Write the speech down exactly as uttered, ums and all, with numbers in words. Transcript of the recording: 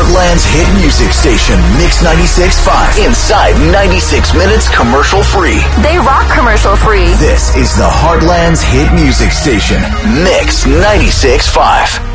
Heartland's hit music station, Mix ninety-six point five. Inside ninety-six minutes commercial free. They rock commercial free. This is the Heartland's hit music station, Mix ninety-six point five.